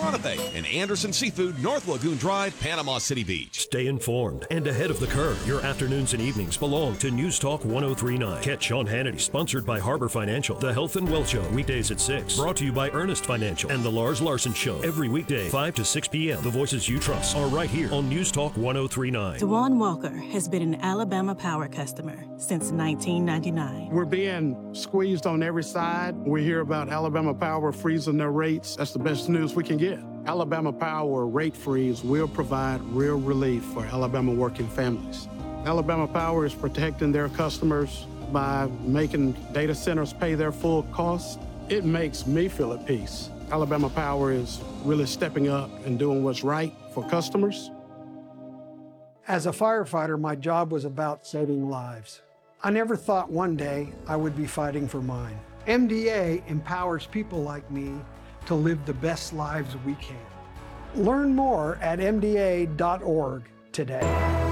Donathay, and Anderson Seafood, North Lagoon Drive, Panama City Beach. Stay informed and ahead of the curve. Your afternoons and evenings belong to News Talk 1039. Catch Sean Hannity, sponsored by Harbor Financial, The Health and Wealth Show, weekdays at 6. Brought to you by Ernest Financial and The Lars Larson Show, every weekday, 5 to 6 p.m. The voices you trust are right here on News Talk 1039. Dewan Walker has been an Alabama Power customer since 1999. We're being squeezed on every side. We hear about Alabama Power freezing their rates. That's the best news we can get. Alabama Power rate freeze will provide real relief for Alabama working families. Alabama Power is protecting their customers by making data centers pay their full costs. It makes me feel at peace. Alabama Power is really stepping up and doing what's right for customers. As a firefighter, my job was about saving lives. I never thought one day I would be fighting for mine. MDA empowers people like me to live the best lives we can. Learn more at mda.org today.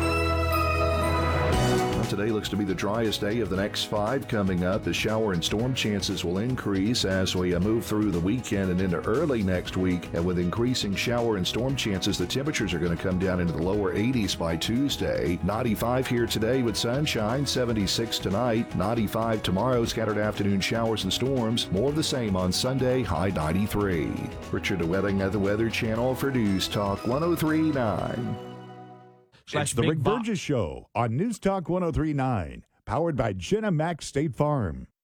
Today looks to be the driest day of the next 5 coming up. The shower and storm chances will increase as we move through the weekend and into early next week. And with increasing shower and storm chances, the temperatures are going to come down into the lower 80s by Tuesday. 95 here today with sunshine, 76 tonight, 95 tomorrow, scattered afternoon showers and storms. More of the same on Sunday, high 93. Richard Wedding at the Weather Channel for News Talk 1039. It's the Rick Burgess Show on News Talk 1039, powered by Jenna Mack State Farm.